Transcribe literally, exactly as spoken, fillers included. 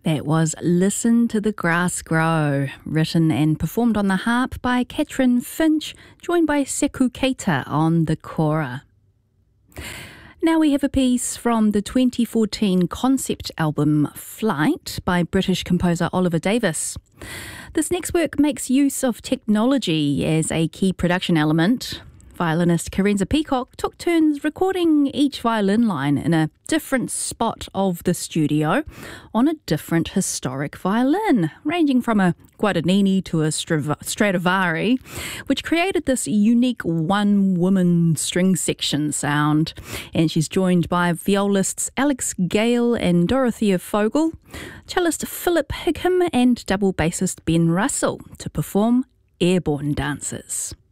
That was Listen to the Grass Grow, written and performed on the harp by Katrin Finch, joined by Seku Keita on the kora. Now we have a piece from the twenty fourteen concept album Flight by British composer Oliver Davies. This next work makes use of technology as a key production element. Violinist Carenza Peacock took turns recording each violin line in a different spot of the studio on a different historic violin, ranging from a Guadagnini to a Stradivari, which created this unique one-woman string section sound. And she's joined by violists Alex Gale and Dorothea Fogel, cellist Philip Higham and double bassist Ben Russell to perform Airborne Dances.